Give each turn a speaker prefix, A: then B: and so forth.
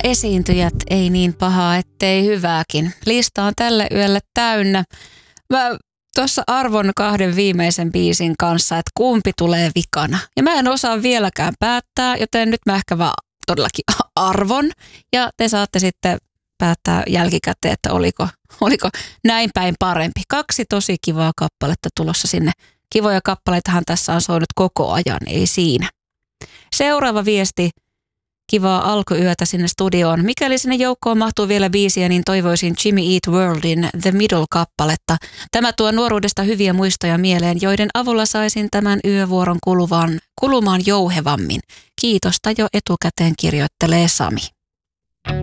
A: esiintyjät, ei niin pahaa, ettei hyvääkin. Lista on tälle yölle täynnä. Mä tuossa arvon 2 viimeisen biisin kanssa, että kumpi tulee vikana. Ja mä en osaa vieläkään päättää, joten nyt mä ehkä vaan todellakin arvon. Ja te saatte sitten päättää jälkikäteen, että oliko näin päin parempi. 2 tosi kivaa kappaletta tulossa sinne. Kivoja kappaleitahan tässä on soinut koko ajan, ei siinä. Seuraava viesti. Kivaa alkuyötä sinne studioon. Mikäli sinne joukkoon mahtuu vielä biisiä, niin toivoisin Jimmy Eat Worldin The Middle-kappaletta. Tämä tuo nuoruudesta hyviä muistoja mieleen, joiden avulla saisin tämän yövuoron kulumaan jouhevammin. Kiitosta jo etukäteen, kirjoittelee Sami.